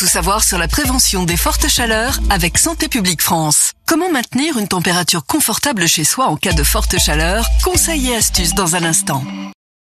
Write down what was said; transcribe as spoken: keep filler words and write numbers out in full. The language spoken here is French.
Tout savoir sur la prévention des fortes chaleurs avec Santé publique France. Comment maintenir une température confortable chez soi en cas de forte chaleur? Conseils et astuces dans un instant.